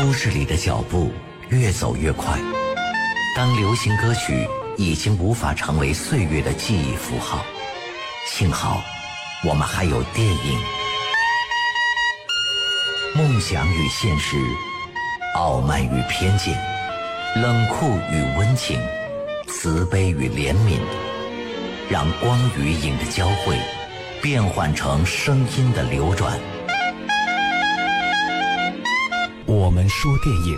都市里的脚步越走越快，当流行歌曲已经无法成为岁月的记忆符号，幸好我们还有电影。梦想与现实，傲慢与偏见，冷酷与温情，慈悲与怜悯，让光与影的交汇变换成声音的流转。我们说电影。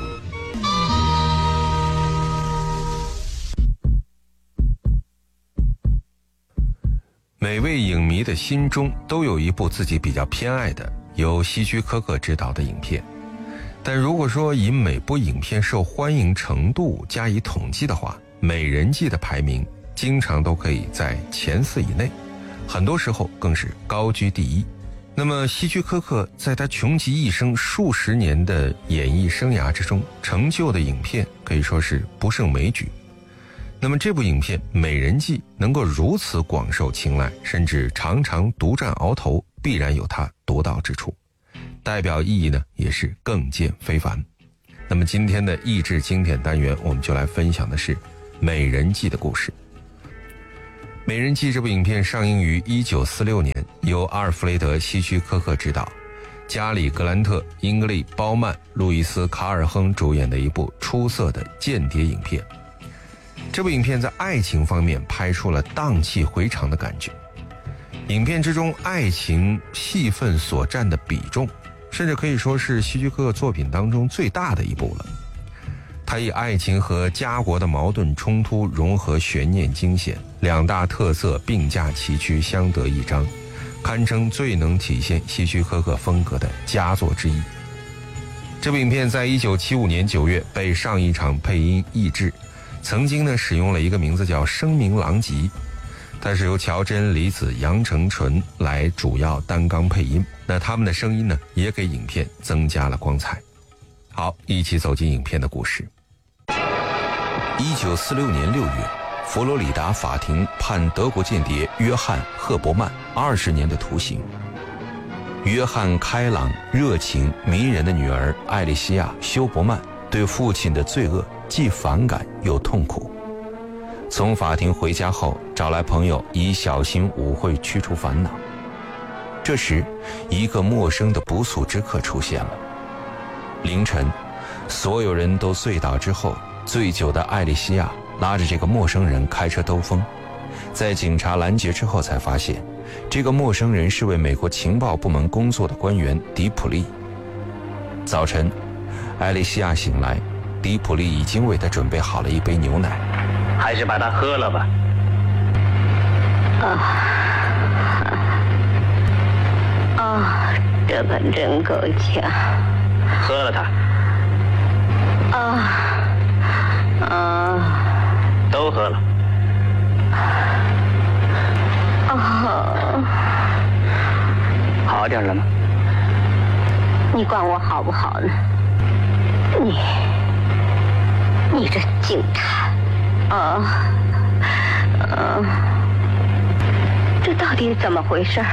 每位影迷的心中都有一部自己比较偏爱的由希区柯克执导的影片，但如果说以每部影片受欢迎程度加以统计的话，《美人计》的排名经常都可以在前4以内，很多时候更是高居第一。那么希区柯克在他穷极一生数十年的演艺生涯之中，成就的影片可以说是不胜枚举。那么这部影片《美人计》能够如此广受青睐，甚至常常独占鳌头，必然有它独到之处，代表意义呢也是更见非凡。那么今天的益智经典单元，我们就来分享的是《美人计》的故事。《美人计》这部影片上映于1946年，由阿尔弗雷德·希区柯克执导，加里·格兰特、英格丽·褒曼、路易斯·卡尔亨主演的一部出色的间谍影片。这部影片在爱情方面拍出了荡气回肠的感觉，影片之中爱情戏份所占的比重，甚至可以说是希区柯克作品当中最大的一部了。他以爱情和家国的矛盾冲突融合悬念惊险，两大特色并驾齐驱，相得益彰，堪称最能体现希区柯克风格的佳作之一。这部影片在1975年9月被上一场配音译制，曾经呢使用了一个名字叫声名狼藉，它是由乔真、李子、杨成纯来主要担纲配音，那他们的声音呢也给影片增加了光彩。好，一起走进影片的故事。1946年6月，佛罗里达法庭判德国间谍约翰·赫伯曼20年的徒刑。约翰开朗、热情、迷人的女儿艾莉西亚·休伯曼对父亲的罪恶既反感又痛苦。从法庭回家后，找来朋友以小型舞会驱除烦恼。这时，一个陌生的不速之客出现了。凌晨，所有人都醉倒之后，醉酒的艾莉西亚拉着这个陌生人开车兜风，在警察拦截之后才发现，这个陌生人是为美国情报部门工作的官员迪普利。早晨，艾莉西亚醒来，迪普利已经为她准备好了一杯牛奶。 还是把它喝了吧。这可真够呛。喝了它。都喝了。好点了吗？ 你管我好不好呢？你这警察，这到底怎么回事？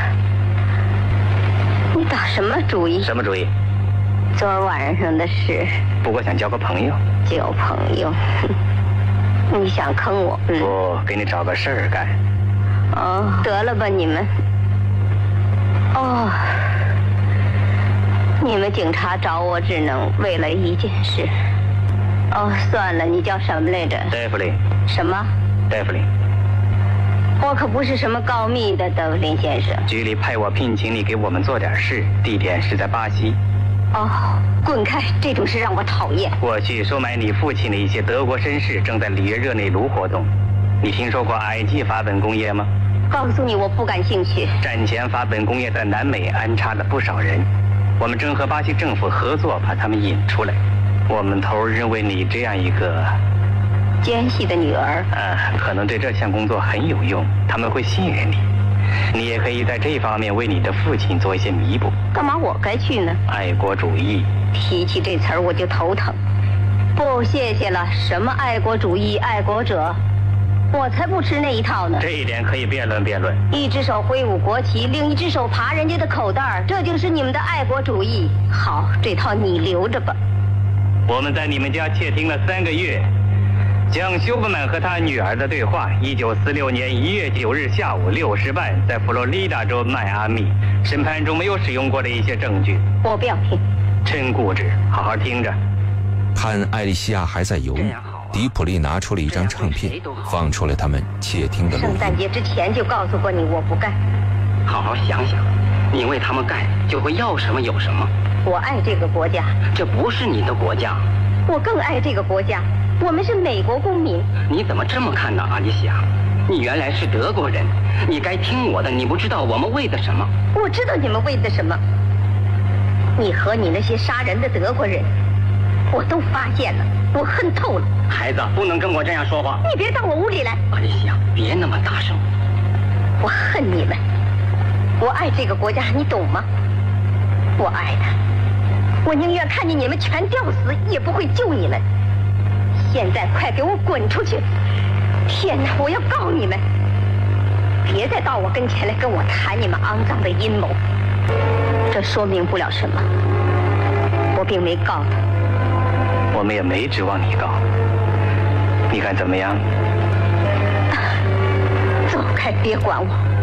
你打什么主意？ 什么主意？ 昨晚上的事。 不过想交个朋友。 交朋友？你想坑我？ 不，给你找个事儿干。 得了吧你们。你们警察找我只能为了一件事。算了，你叫什么来着？ 戴弗林。 什么？ 戴弗林。 我可不是什么告密的，德弗林先生。 局里派我聘请你给我们做点事，地点是在巴西。 滚开！这种事让我讨厌。 我去收买你父亲的一些德国绅士正在里约热内卢活动。你听说过埃及法本工业吗？ 告诉你，我不感兴趣。 战前法本工业在南美安插了不少人，我们正和巴西政府合作，把他们引出来。我们头认为你这样一个奸细的女儿， 可能对这项工作很有用，他们会信任你。你也可以在这方面为你的父亲做一些弥补。 干嘛我该去呢？ 爱国主义。 提起这词儿我就头疼。不，谢谢了。什么爱国主义、爱国者，我才不吃那一套呢。 这一点可以辩论辩论。 一只手挥舞国旗，另一只手扒人家的口袋，这就是你们的爱国主义。好，这套你留着吧。 我们在你们家窃听了3个月，将休伯曼和他女儿的对话。1946年1月9日下午6时半，在佛罗里达州迈阿密审判中没有使用过的一些证据。 我不要听。 真固执，好好听着。 看艾莉西亚还在犹豫，迪普利拿出了一张唱片，放出了他们窃听的录音。 圣诞节之前就告诉过你，我不干。 好好想想，你为他们干，就会要什么有什么。 我爱这个国家， 这不是你的国家。 我更爱这个国家。我们是美国公民。 你怎么这么看呢，阿丽西亚？你原来是德国人，你该听我的。你不知道我们为的什么？ 我知道你们为的什么。你和你那些杀人的德国人，我都发现了，我恨透了。 孩子，不能跟我这样说话。 你别到我屋里来。 阿丽西亚，别那么大声。 我恨你们。我爱这个国家，你懂吗？我爱他，我宁愿看见你们全吊死，也不会救你们。现在快给我滚出去！天哪，我要告你们！别再到我跟前来跟我谈你们肮脏的阴谋，这说明不了什么。我并没告他， 我们也没指望你告。你看怎么样？ 走开，别管我。